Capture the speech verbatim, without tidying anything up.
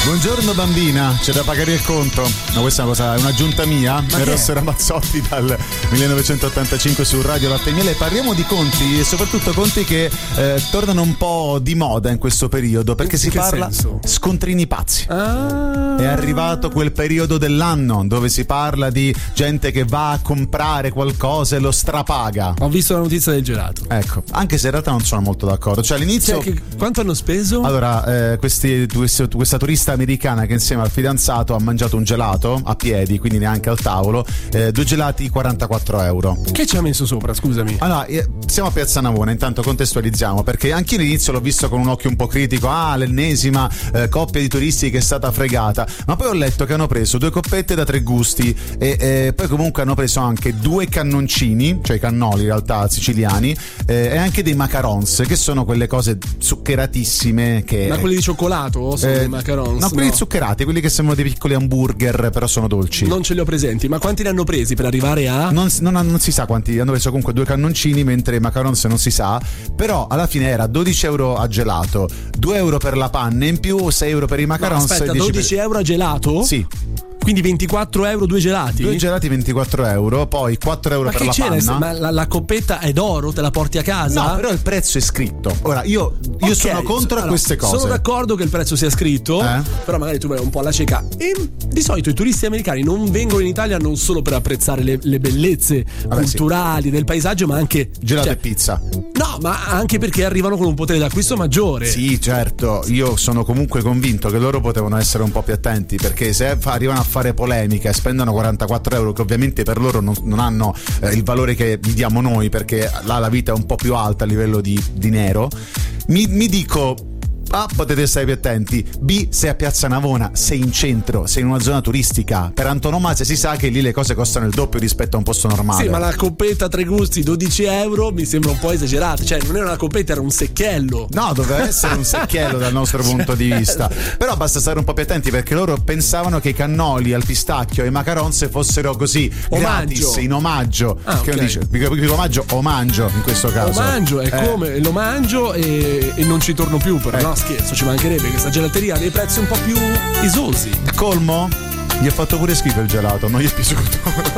Buongiorno bambina, c'è da pagare il conto. No, questa è una cosa, è un'aggiunta mia. Eros Ramazzotti dal millenovecentottantacinque su Radio Latte e Miele. Parliamo di conti e soprattutto conti che eh, tornano un po' di moda in questo periodo, perché in si parla senso? scontrini pazzi. Ah. È arrivato quel periodo dell'anno dove si parla di gente che va a comprare qualcosa e lo strapaga. Ho visto la notizia del gelato. Ecco, anche se in realtà non sono molto d'accordo. Cioè all'inizio Cioè, che, quanto hanno speso? Allora, eh, questi, questi, questa turista americana che insieme al fidanzato ha mangiato un gelato a piedi, quindi neanche al tavolo, eh, due gelati quarantaquattro euro. Che ci ha messo sopra, scusami? Allora, eh, siamo a Piazza Navona, intanto contestualizziamo, perché anche all'inizio l'ho visto con un occhio un po' critico, ah, l'ennesima eh, coppia di turisti che è stata fregata, ma poi ho letto che hanno preso due coppette da tre gusti e eh, poi comunque hanno preso anche due cannoncini, cioè i cannoli in realtà siciliani, eh, e anche dei macarons, che sono quelle cose zuccheratissime che... Ma quelli di cioccolato? Sono eh, dei macarons? No, quelli no. zuccherati, quelli che sembrano dei piccoli hamburger, però sono dolci. Non ce li ho presenti, ma quanti ne hanno presi per arrivare a? Non, non, non si sa quanti, hanno preso comunque due cannoncini, mentre i macarons non si sa, però alla fine era dodici euro a gelato, due euro per la panna in più, sei euro per i macarons. No, aspetta, e dodici per... euro a gelato? Sì. Quindi ventiquattro euro due gelati? Due gelati ventiquattro euro, poi quattro euro ma per che la c'è? panna. Ma la, la coppetta è d'oro? Te la porti a casa? No, però il prezzo è scritto. Ora, io, io okay, sono contro allora, queste cose. Sono d'accordo che il prezzo sia scritto, eh? però magari tu vai un po' alla cieca. E di solito i turisti americani non vengono in Italia non solo per apprezzare le, le bellezze Vabbè, culturali sì. del paesaggio, ma anche gelato cioè, e pizza. No, ma anche perché arrivano con un potere d'acquisto maggiore. Sì, certo. Io sono comunque convinto che loro potevano essere un po' più attenti, perché se arrivano a fare polemica e spendono quarantaquattro euro, che ovviamente per loro non, non hanno eh, il valore che gli diamo noi, perché là la vita è un po' più alta a livello di dinero, mi, mi dico A, potete stare più attenti, B, sei a Piazza Navona, sei in centro, sei in una zona turistica, per antonomasia si sa che lì le cose costano il doppio rispetto a un posto normale. Sì, ma la coppetta tre gusti dodici euro mi sembra un po' esagerata, cioè non era una coppetta, era un secchiello. No, doveva essere un secchiello dal nostro punto di vista, però basta stare un po' più attenti, perché loro pensavano che i cannoli al pistacchio e i macarons fossero così omaggio. gratis, in omaggio. Ah, che okay. dice? Dico omaggio o mangio in questo caso. Lo mangio, è eh. come lo mangio e, e non ci torno più, però eh. no scherzo, ci mancherebbe, questa gelateria ha dei prezzi un po' più esosi. Colmo? Gli ha fatto pure schifo il gelato, non gli è piaciuto.